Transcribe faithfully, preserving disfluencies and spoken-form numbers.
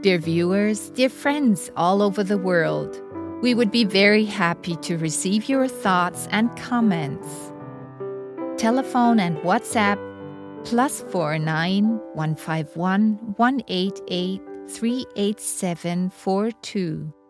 Dear viewers, dear friends all over the world, we would be very happy to receive your thoughts and comments. Telephone and WhatsApp plus four nine one five one one eight eight three eight seven four two.